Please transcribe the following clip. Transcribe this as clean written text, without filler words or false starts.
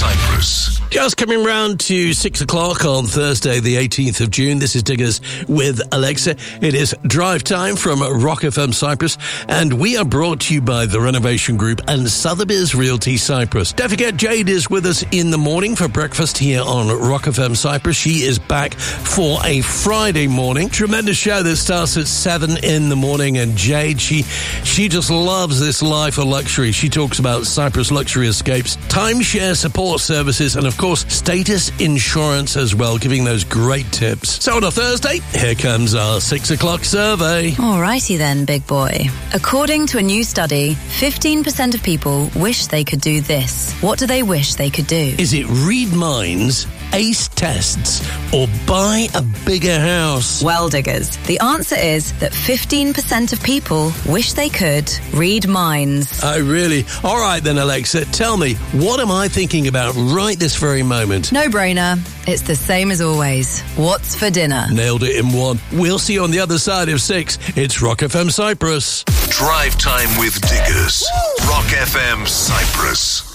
Cyprus. Just coming round to 6 o'clock on Thursday, the 18th of June. This is Diggers with Alexa. It is drive time from Rock FM Cyprus, and we are brought to you by the Renovation Group and Sotheby's Realty Cyprus. Don't forget, Jade is with us in the morning for breakfast here on Rock FM Cyprus. She is back for a Friday morning. Tremendous show that starts at 7 in the morning, and Jade, she just loves this life of luxury. She talks about Cyprus luxury escapes, timeshare support services, and of course, status insurance as well, giving those great tips. So on a Thursday, here comes our 6 o'clock survey. Alrighty then, big boy. According to a new study, 15% of people wish they could do this. What do they wish they could do? Is it read minds, ace tests, or buy a bigger house? Well, Diggers, the answer is that 15% of people wish they could read minds. Oh, really? All right then, Alexa, tell me, what am I thinking about right this very moment? No-brainer. It's the same as always. What's for dinner? Nailed it in one. We'll see you on the other side of 6. It's Rock FM Cyprus. Drive time with Diggers. Rock FM Cyprus.